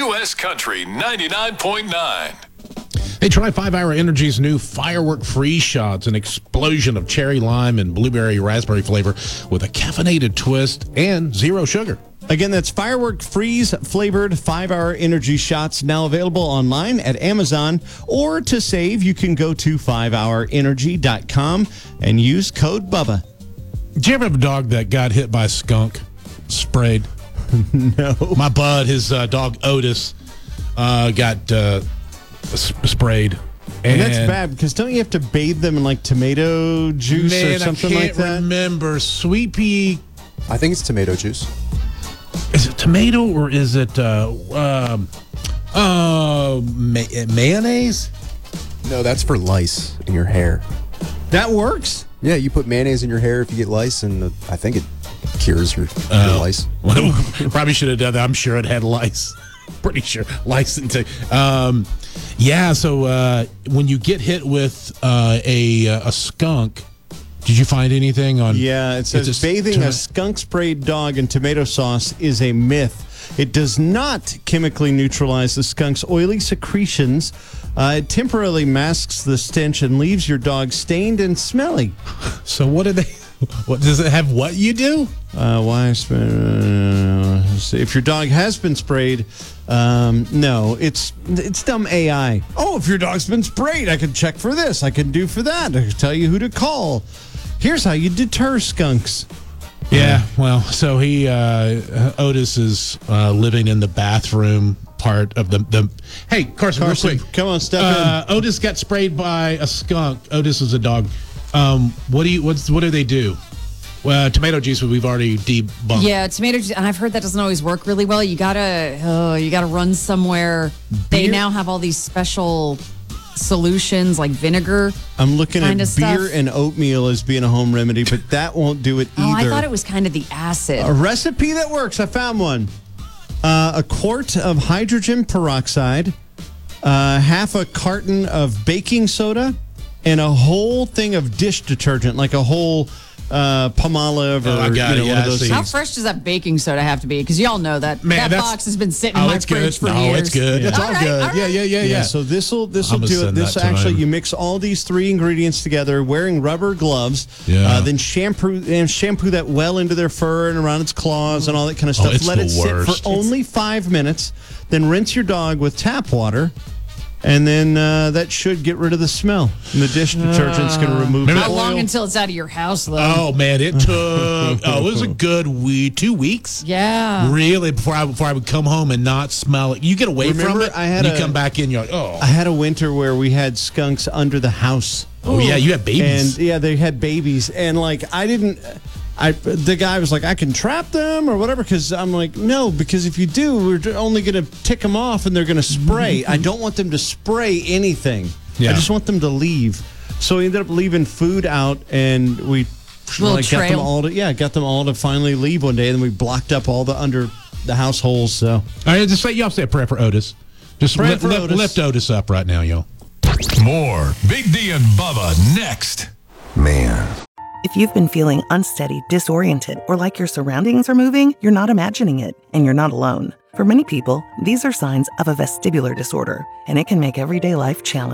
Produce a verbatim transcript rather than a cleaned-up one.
U S Country ninety-nine point nine. Hey, try five hour Energy's new Firework Freeze Shots, an explosion of cherry lime and blueberry raspberry flavor with a caffeinated twist and zero sugar. Again, that's Firework Freeze flavored five hour Energy Shots, now available online at Amazon. Or to save, you can go to five hour energy dot com and use code BUBBA. Did you ever have a dog that got hit by a skunk, sprayed? No. My bud, his uh, dog Otis, uh, got uh, s- sprayed. And, and that's bad because don't you have to bathe them in like tomato juice man, or something I like can't that? remember. Sweet pea. I think it's tomato juice. Is it tomato or is it uh, um, uh, ma- mayonnaise? No, that's for lice in your hair. That works? Yeah, you put mayonnaise in your hair if you get lice, and uh, I think it cures your, Uh, your lice. Well, probably should have done that. I'm sure it had lice. Pretty sure lice. Into, um, yeah. So uh, when you get hit with uh, a a skunk, did you find anything on? Yeah, it says It's a- bathing a skunk sprayed dog in tomato sauce is a myth. It does not chemically neutralize the skunk's oily secretions. Uh, it temporarily masks the stench and leaves your dog stained and smelly. So what do they? What does it have? What you do? Uh, why? Uh, if your dog has been sprayed, um, no, it's it's dumb A I. Oh, if your dog's been sprayed, I can check for this. I can do for that. I can tell you who to call. Here's how you deter skunks. Yeah. Well, so he uh, Otis is uh, living in the bathroom part of the the. Hey, Carson, Carson, real quick. come on, step uh, in. Otis got sprayed by a skunk. Otis is a dog. Um, what do you? What's what do they do? Well, tomato juice, we've already debunked. Yeah, tomato juice, and I've heard that doesn't always work really well. You gotta, oh, you gotta run somewhere. They Beer? now have all these special solutions like vinegar. I'm looking at kind beer of stuff. and oatmeal as being a home remedy, but that won't do it Oh, either. I thought it was kind of the acid. A recipe that works. I found one. Uh, a quart of hydrogen peroxide, uh, half a carton of baking soda, and a whole thing of dish detergent, like a whole uh, Palmolive or Oh, I got you know, it. one Yeah, of I those see. How things. fresh does that baking soda have to be? Because y'all know that Man, that that's- box has been sitting Oh, in my it's fridge good. for No, years. it's good. It's All all right, good. all right. Yeah, yeah, yeah, Yeah, yeah. so this will this will I'ma do it. send This that to actually him. you mix all these three ingredients together, wearing rubber gloves. Yeah. Uh, then shampoo and shampoo that well into their fur and around its claws and all that kind of stuff. Oh, it's Let the it sit worst. for only five minutes. Then rinse your dog with tap water. And then uh, that should get rid of the smell. And the dish detergent's going to remove Remember the How that oil. long until it's out of your house, though? Oh man, it took. Oh, it was a good we two weeks. Yeah. Really, before I before I would come home and not smell it. You get away Remember, from it, I had and you a- come back in. You're like, oh, I had a winter where we had skunks under the house. oh yeah, you have babies. And yeah, they had babies, and like I didn't. I the guy was like, I can trap them or whatever, because I'm like, no, because if you do, we're only going to tick them off and they're going to spray. I don't want them to spray anything. Yeah. I just want them to leave. So we ended up leaving food out, and we Little like, got them trail. all to yeah, got them all to finally leave one day, and then we blocked up all the under the house holes. So All right, just say y'all say a prayer for Otis. Just Pray lift, for lift, Otis. lift Otis up right now, y'all. More Big D and Bubba next. Man. If you've been feeling unsteady, disoriented, or like your surroundings are moving, you're not imagining it, and you're not alone. For many people, these are signs of a vestibular disorder, and it can make everyday life challenging.